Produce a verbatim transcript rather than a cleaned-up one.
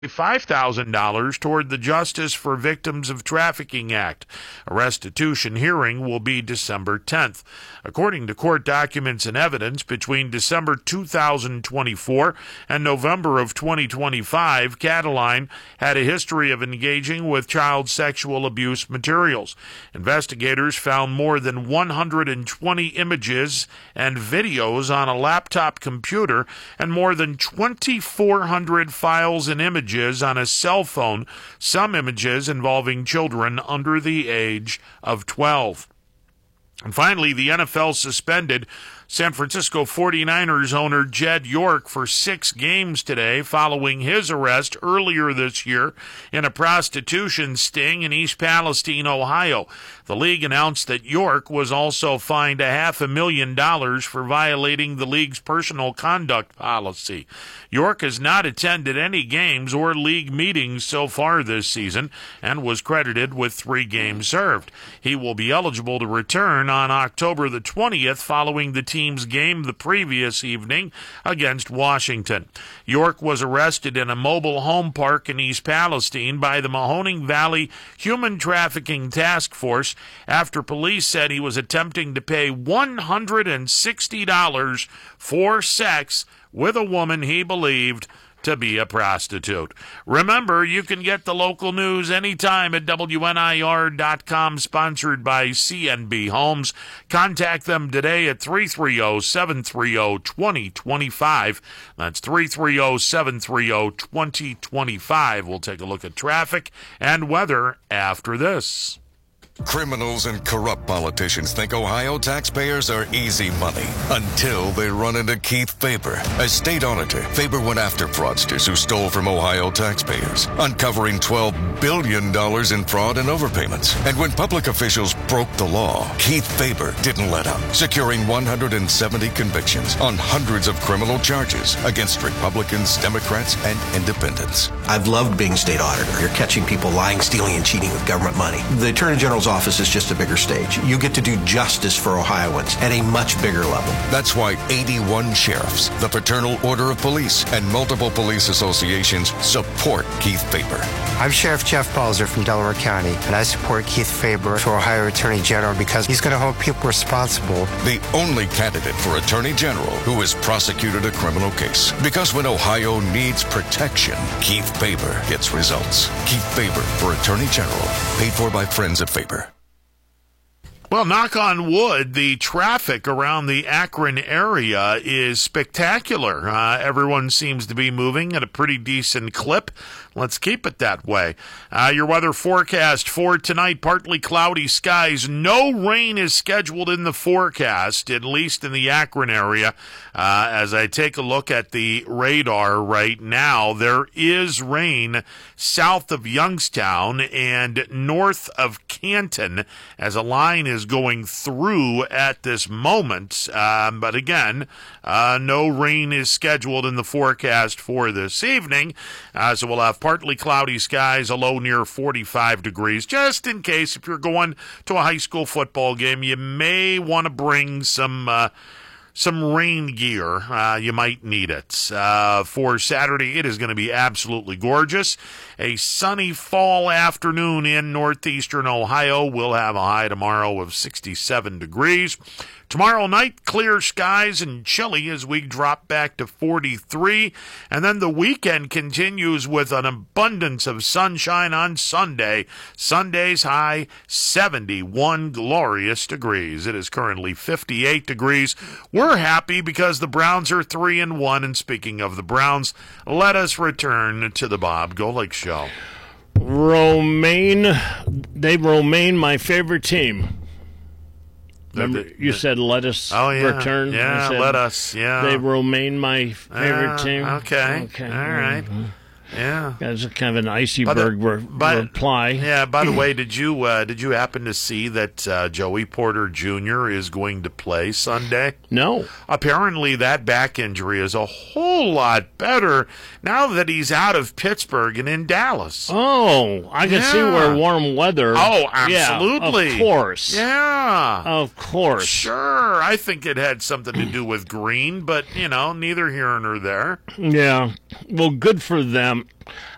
five thousand dollars toward the Justice for Victims of Trafficking Act. A restitution hearing will be December tenth. According to court documents and evidence, between December two thousand twenty-four and November of twenty twenty-five, Cataline had a history of engaging with child sexual abuse materials. Investigators found more than one hundred twenty images and videos on a laptop computer and more than twenty-four hundred files and images on a cell phone, some images involving children under the age of twelve. And finally, the N F L suspended San Francisco forty-niners owner Jed York for six games today following his arrest earlier this year in a prostitution sting in East Palestine, Ohio. The league announced that York was also fined a half a million dollars for violating the league's personal conduct policy. York has not attended any games or league meetings so far this season and was credited with three games served. He will be eligible to return on October the twentieth following the team's game the previous evening against Washington. York was arrested in a mobile home park in East Palestine by the Mahoning Valley Human Trafficking Task Force after police said he was attempting to pay one hundred sixty dollars for sex with a woman he believed to be a prostitute. Remember, you can get the local news anytime at W N I R dot com, sponsored by C N B Homes. Contact them today at three three zero, seven three zero, two zero two five. That's three three zero, seven three zero, two zero two five. We'll take a look at traffic and weather after this. Criminals and corrupt politicians think Ohio taxpayers are easy money until they run into Keith Faber. As state auditor, Faber went after fraudsters who stole from Ohio taxpayers, uncovering twelve billion dollars in fraud and overpayments. And when public officials broke the law, Keith Faber didn't let up, securing one hundred seventy convictions on hundreds of criminal charges against Republicans, Democrats, and independents. I've loved being state auditor. You're catching people lying, stealing, and cheating with government money. The Attorney General's office is just a bigger stage. You get to do justice for Ohioans at a much bigger level. That's why eighty-one sheriffs, the Fraternal Order of Police, and multiple police associations support Keith Faber. I'm Sheriff Jeff Balzer from Delaware County, and I support Keith Faber for Ohio Attorney General because he's going to hold people responsible. The only candidate for Attorney General who has prosecuted a criminal case. Because when Ohio needs protection, Keith Faber gets results. Keith Faber for Attorney General. Paid for by friends at Faber. Well, knock on wood, the traffic around the Akron area is spectacular. Uh, everyone seems to be moving at a pretty decent clip. Let's keep it that way. Uh, your weather forecast for tonight, partly cloudy skies. No rain is scheduled in the forecast, at least in the Akron area. Uh, as I take a look at the radar right now, there is rain south of Youngstown and north of Canton as a line is going through at this moment. Um, but again, uh, no rain is scheduled in the forecast for this evening. Uh, so we'll have partly cloudy skies, a low near forty-five degrees. Just in case, if you're going to a high school football game, you may want to bring some uh, some rain gear. Uh, you might need it. Uh, for Saturday, it is going to be absolutely gorgeous. A sunny fall afternoon in northeastern Ohio. We'll have a high tomorrow of sixty-seven degrees. Tomorrow night, clear skies and chilly as we drop back to forty-three. And then the weekend continues with an abundance of sunshine on Sunday. Sunday's high, seventy-one glorious degrees. It is currently fifty-eight degrees. We're happy because the Browns are three and one. And speaking of the Browns, let us return to the Bob Golick Show. Romaine, Dave Romaine, my favorite team. Remember, The- the- you said let us Oh, yeah. return. Yeah, I said let us. Yeah. They Romaine, my favorite Uh, team. Okay. Okay. All right. Mhm. Yeah. That's a kind of an iceberg By the- re- by- reply. Yeah. By the way, did you uh, did you happen to see that uh, Joey Porter Junior is going to play Sunday? No. Apparently, that back injury is a whole lot better now that he's out of Pittsburgh and in Dallas. Oh, I can see Yeah. where warm weather. Oh, Yeah, absolutely. of course. Yeah. Of course. Sure. I think it had something to do with green, but, you know, neither here nor there. Yeah. Well, good for them.